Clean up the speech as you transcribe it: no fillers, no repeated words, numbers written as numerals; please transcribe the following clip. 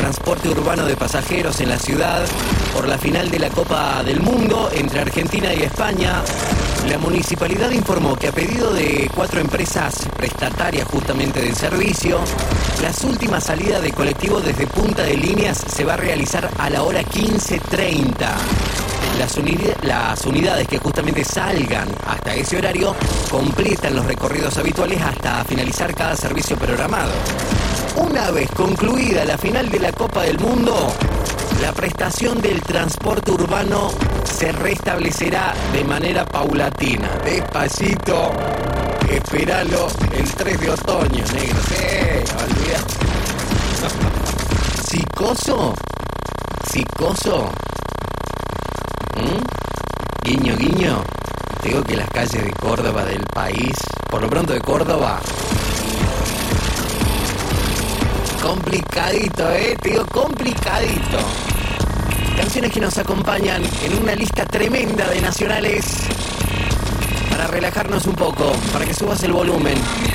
transporte urbano de pasajeros en la ciudad por la final de la Copa del Mundo entre Argentina y España. La municipalidad informó que a pedido de 4 empresas prestatarias justamente del servicio, las últimas salidas de colectivo desde Punta de Líneas se va a realizar a la hora 15:30. Las unidades que justamente salgan hasta ese horario completan los recorridos habituales hasta finalizar cada servicio programado. Una vez concluida la final de la Copa del Mundo, la prestación del transporte urbano se restablecerá de manera paulatina. Despacito, espéralo el 3 de otoño, negro. Sí, olvídate. Psicoso. Guiño, guiño. Te digo que las calles de Córdoba, del país, por lo pronto de Córdoba, complicadito, te digo complicadito. Canciones que nos acompañan en una lista tremenda de nacionales para relajarnos un poco, para que subas el volumen.